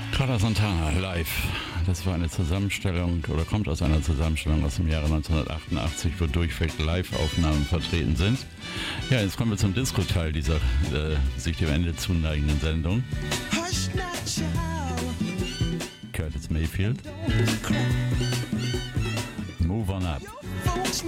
Carlos Santana live. Das war eine Zusammenstellung oder kommt aus einer Zusammenstellung aus dem Jahre 1988, wo durchweg Live-Aufnahmen vertreten sind. Ja, jetzt kommen wir zum Disco-Teil dieser sich dem Ende zuneigenden Sendung. Curtis Mayfield. Move on up. Folks